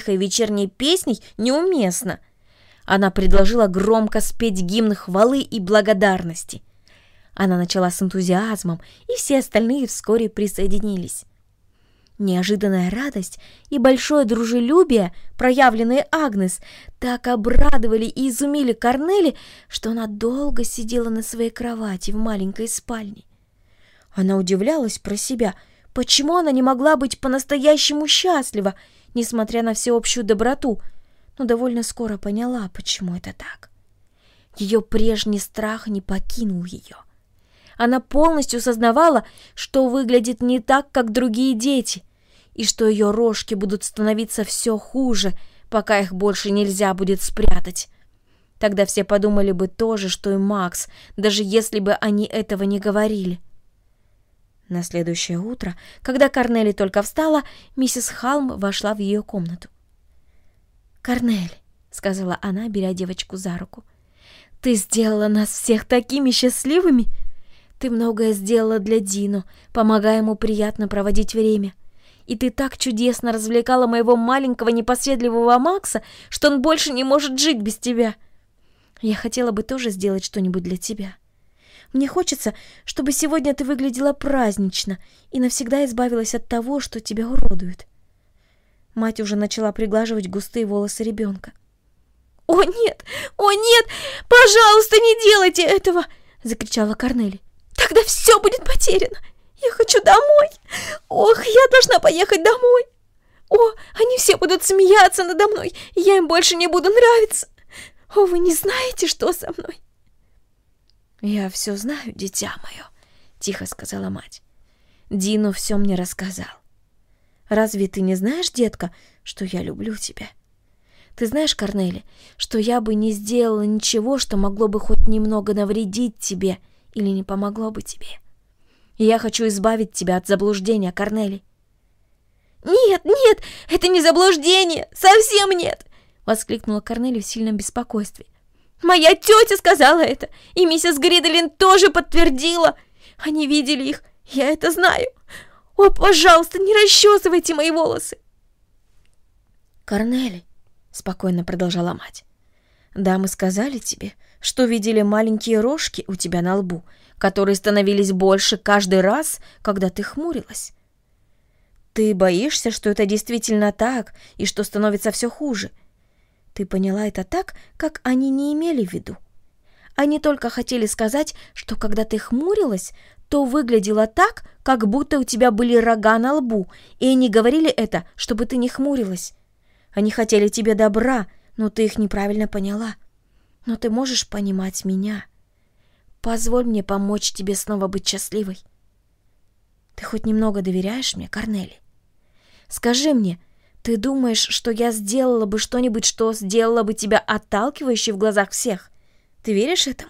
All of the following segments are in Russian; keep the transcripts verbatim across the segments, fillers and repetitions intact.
тихой вечерней песней неуместно. Она предложила громко спеть гимн хвалы и благодарности. Она начала с энтузиазмом, и все остальные вскоре присоединились. Неожиданная радость и большое дружелюбие, проявленные Агнес, так обрадовали и изумили Корнели, что она долго сидела на своей кровати в маленькой спальне. Она удивлялась про себя, почему она не могла быть по-настоящему счастлива, несмотря на всеобщую доброту, но довольно скоро поняла, почему это так. Ее прежний страх не покинул ее. Она полностью сознавала, что выглядит не так, как другие дети, и что ее рожки будут становиться все хуже, пока их больше нельзя будет спрятать. Тогда все подумали бы то же, что и Макс, даже если бы они этого не говорили. На следующее утро, когда Корнели только встала, миссис Халм вошла в ее комнату. «Корнели», — сказала она, беря девочку за руку, — «ты сделала нас всех такими счастливыми. Ты многое сделала для Дино, помогая ему приятно проводить время. И ты так чудесно развлекала моего маленького непоседливого Макса, что он больше не может жить без тебя. Я хотела бы тоже сделать что-нибудь для тебя. Мне хочется, чтобы сегодня ты выглядела празднично и навсегда избавилась от того, что тебя уродует». Мать уже начала приглаживать густые волосы ребенка. «О нет! О нет! Пожалуйста, не делайте этого!» — закричала Корнели. «Тогда все будет потеряно! Я хочу домой! Ох, я должна поехать домой! О, они все будут смеяться надо мной, и я им больше не буду нравиться! О, вы не знаете, что со мной?» «Я все знаю, дитя мое», — тихо сказала мать. «Дино все мне рассказал. Разве ты не знаешь, детка, что я люблю тебя? Ты знаешь, Корнели, что я бы не сделала ничего, что могло бы хоть немного навредить тебе или не помогло бы тебе. И я хочу избавить тебя от заблуждения, Корнели». «Нет, нет, это не заблуждение, совсем нет!» — воскликнула Корнели в сильном беспокойстве. «Моя тетя сказала это, и миссис Гриделин тоже подтвердила. Они видели их, я это знаю. О, пожалуйста, не расчесывайте мои волосы!» «Корнели», — спокойно продолжала мать, — «дамы сказали тебе, что видели маленькие рожки у тебя на лбу, которые становились больше каждый раз, когда ты хмурилась. Ты боишься, что это действительно так, и что становится все хуже. Ты поняла это так, как они не имели в виду. Они только хотели сказать, что когда ты хмурилась, то выглядело так, как будто у тебя были рога на лбу, и они говорили это, чтобы ты не хмурилась. Они хотели тебе добра, но ты их неправильно поняла. Но ты можешь понимать меня. Позволь мне помочь тебе снова быть счастливой. Ты хоть немного доверяешь мне, Корнели? Скажи мне, ты думаешь, что я сделала бы что-нибудь, что сделало бы тебя отталкивающей в глазах всех? Ты веришь этому?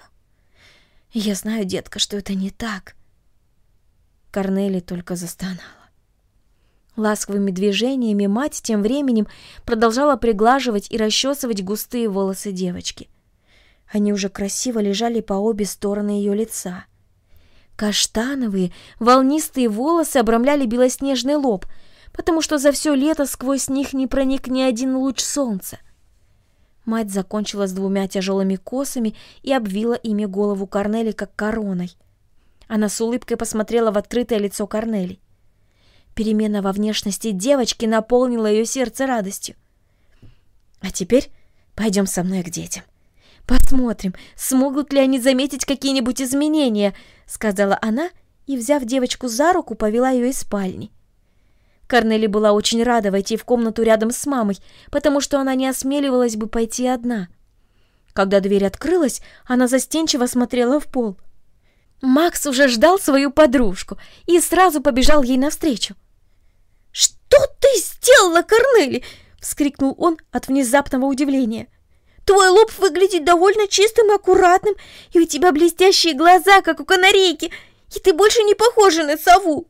Я знаю, детка, что это не так». Корнели только застонала. Ласковыми движениями мать тем временем продолжала приглаживать и расчесывать густые волосы девочки. Они уже красиво лежали по обе стороны ее лица. Каштановые, волнистые волосы обрамляли белоснежный лоб, потому что за все лето сквозь них не проник ни один луч солнца. Мать закончила с двумя тяжелыми косами и обвила ими голову Корнели как короной. Она с улыбкой посмотрела в открытое лицо Корнели. Перемена во внешности девочки наполнила ее сердце радостью. «А теперь пойдем со мной к детям. Посмотрим, смогут ли они заметить какие-нибудь изменения», — сказала она и, взяв девочку за руку, повела ее из спальни. Корнели была очень рада войти в комнату рядом с мамой, потому что она не осмеливалась бы пойти одна. Когда дверь открылась, она застенчиво смотрела в пол. Макс уже ждал свою подружку и сразу побежал ей навстречу. «Что ты сделала, Корнели?» — вскрикнул он от внезапного удивления. «Твой лоб выглядит довольно чистым и аккуратным, и у тебя блестящие глаза, как у канарейки, и ты больше не похожа на сову».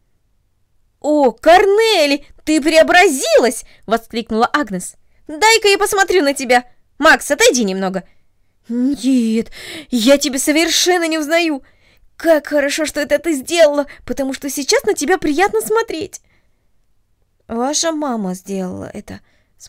«О, Корнели, ты преобразилась!» — воскликнула Агнес. «Дай-ка я посмотрю на тебя. Макс, отойди немного». «Нет, я тебя совершенно не узнаю. Как хорошо, что это ты сделала, потому что сейчас на тебя приятно смотреть». «Ваша мама сделала это»,